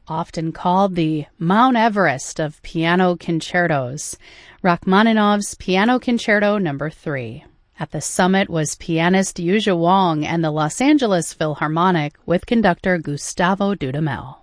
often called the Mount Everest of piano concertos, Rachmaninoff's Piano Concerto No. 3. At the summit was pianist Yuzha Wang and the Los Angeles Philharmonic with conductor Gustavo Dudamel.